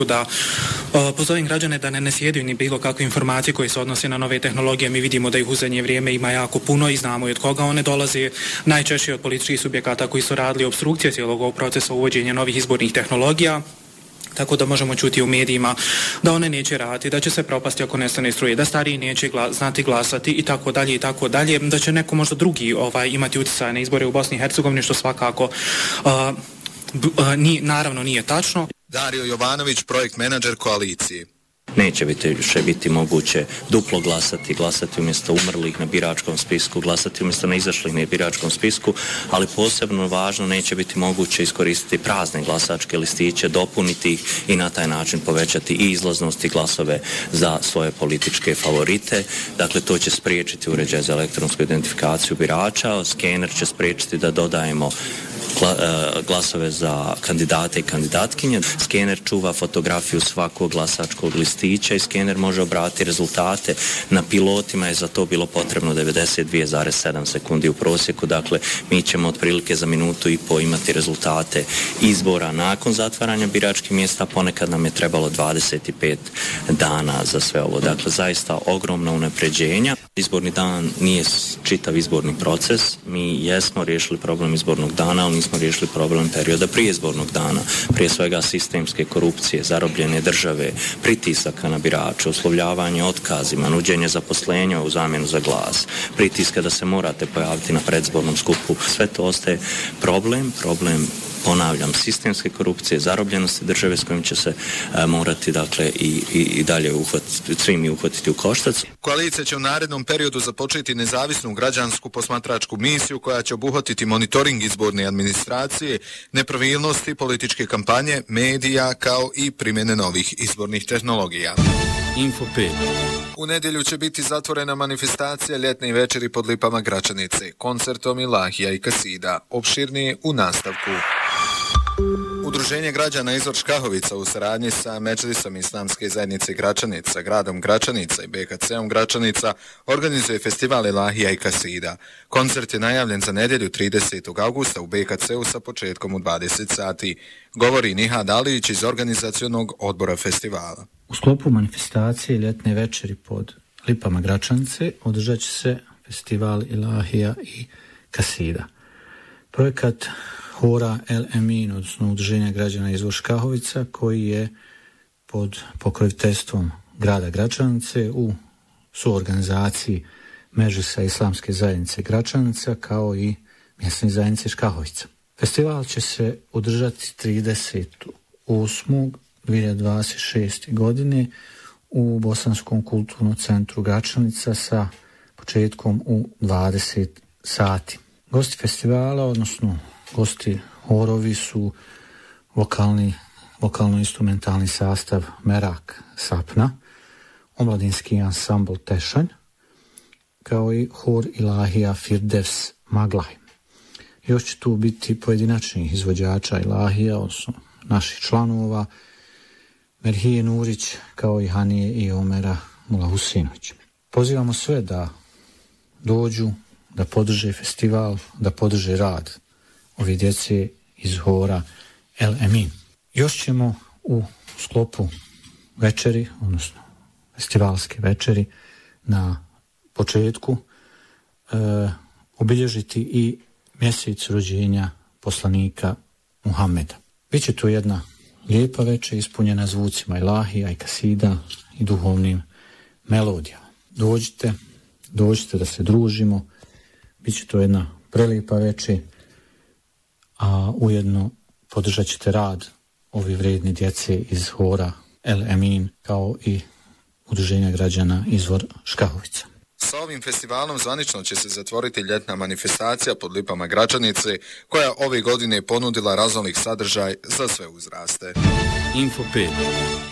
Da pozovem građane da ne sjedaju ni bilo kakve informacije koje se odnose na nove tehnologije. Mi vidimo da ih u zadnje vrijeme ima jako puno i znamo i od koga one dolaze, najčešće od političkih subjekata koji su radili obstrukcije cijelog ovog procesa uvođenja novih izbornih tehnologija. Tako da možemo čuti u medijima da one neće raditi, da će se propasti ako nestane struje, da stariji neće znati glasati i tako dalje, da će neko možda drugi imati utjecaj na izbore u Bosni i Hercegovini, što svakako naravno nije tačno. Dario Jovanović, projekt menadžer koalicije. Neće više biti moguće duplo glasati umjesto umrlih na biračkom spisku, glasati umjesto neizašlih na biračkom spisku, ali posebno važno, neće biti moguće iskoristiti prazne glasačke listiće, dopuniti ih i na taj način povećati i izlaznost i glasove za svoje političke favorite. Dakle, to će spriječiti uređaj za elektronsku identifikaciju birača, skener će spriječiti da dodajemo glasove za kandidate i kandidatkinje. Skener čuva fotografiju svakog glasačkog listića i skener može obratiti rezultate. Na pilotima je za to bilo potrebno 92,7 sekundi u prosjeku. Dakle, mi ćemo otprilike za minutu i po imati rezultate izbora nakon zatvaranja biračkih mjesta. Ponekad nam je trebalo 25 dana za sve ovo. Dakle, zaista ogromna unapređenja. Izborni dan nije čitav izborni proces. Mi jesmo riješili problem izbornog dana, ali nismo riješili problem perioda prije izbornog dana. Prije svega sistemske korupcije, zarobljene države, pritisaka na birače, uslovljavanje otkazima, nuđenje zaposlenja u zamjenu za glas, pritiska da se morate pojaviti na predzbornom skupu. Sve to ostaje problem, ponavljam, sistemske korupcije, zarobljenosti države s kojim će se morati, dakle, i dalje svi mi uhvatiti u koštac. Koalicija će u narednom periodu započeti nezavisnu građansku posmatračku misiju koja će obuhvatiti monitoring izborne administracije, nepravilnosti, političke kampanje, medija kao i primjene novih izbornih tehnologija. Info 5. U nedjelju će biti zatvorena manifestacija ljetne večeri pod lipama Gračanice, koncertom Ilahija i Kasida. Opširnije u nastavku. Udruženje građana Izvor Škahovica u saradnji sa Medžlisom Islamske zajednice Gračanica, gradom Gračanica i BKC-om Gračanica organizuje festival Ilahija i Kasida. Koncert je najavljen za nedjelju 30. augusta u BKC-u sa početkom u 20 sati. Govori Nihad Alić iz organizacionog odbora festivala. U sklopu manifestacije ljetne večeri pod lipama Gračanice održat će se festival Ilahija i Kasida. Projekat Hora El Emin, odnosno Udruženja građana Izvor Škahovica, koji je pod pokroviteljstvom grada Gračanice u suorganizaciji Medžlisa Islamske zajednice Gračanica kao i mjesne zajednice Škahovica. Festival će se održati 30.8.2026. godine u Bosanskom kulturnom centru Gračanica sa početkom u 20 sati. Gosti festivala, odnosno gosti horovi su vokalno-instrumentalni sastav Merak Sapna, omladinski ansambl Tešanj, kao i hor Ilahija Firdevs Maglaj. Još će tu biti pojedinačnih izvođača Ilahija, odnosno naših članova, Merhije Nurić, kao i Hanije i Omera Mulahusinović. Pozivamo sve da dođu, da podrže festival, da podrže rad ove djece iz hora El Emin. Još ćemo u sklopu večeri, odnosno festivalske večeri, na početku obilježiti i mjesec rođenja poslanika Muhameda. Biće to jedna lijepa večer ispunjena zvucima Ilahija i Kasida i duhovnim melodijama. Dođite da se družimo. Biće to jedna prelijepa večer, a ujedno podržat ćete rad ovi vrijedni djece iz hora El Emin kao i Udruženja građana Izvor Škahovica. Sa ovim festivalom zvanično će se zatvoriti ljetna manifestacija pod lipama Gračanice, koja ove godine ponudila raznolik sadržaj za sve uzraste. Info 5.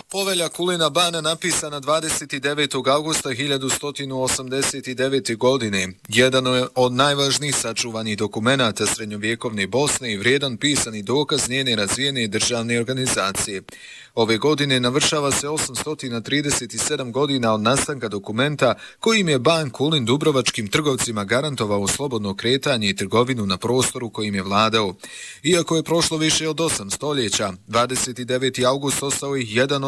Povelja Kulina bana napisana 29. augusta 1189. godine. Jedan je od najvažnijih sačuvanih dokumenata srednjovjekovne Bosne i vrijedan pisani dokaz njene razvijene državne organizacije. Ove godine navršava se 837 godina od nastanka dokumenta kojim je ban Kulin dubrovačkim trgovcima garantovao slobodno kretanje i trgovinu na prostoru kojim je vladao. Iako je prošlo više od 8 stoljeća, 29. august ostao je jedan